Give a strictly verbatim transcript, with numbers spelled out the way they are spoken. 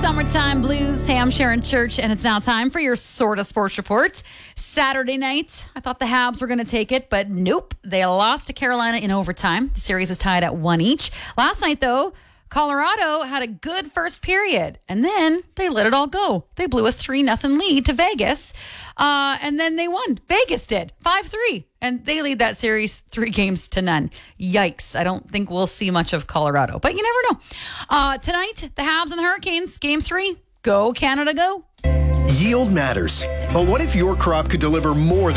Summertime Blues. Hey, I'm Sharon Church, and it's now time for your Sorta Sports Report. Saturday night, I thought the Habs were going to take it, but nope. They lost to Carolina in overtime. The series is tied at one each. Last night, though, Colorado had a good first period, and then they let it all go. They blew a three nothing lead to Vegas, uh, and then they won. Vegas did, five three, and they lead that series three games to none. Yikes. I don't think we'll see much of Colorado, but you never know. Uh, tonight, the Habs and the Hurricanes, game three. Go, Canada, go. Yield matters, but what if your crop could deliver more